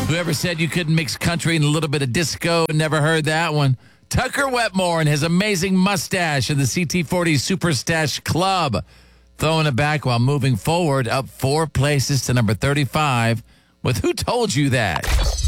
Whoever said you couldn't mix country and a little bit of disco, never heard that one. Tucker Wetmore and his amazing mustache in the CT40 Super Stash Club. Throwing it back while moving forward up 4 places to number 35 with Who Told You That?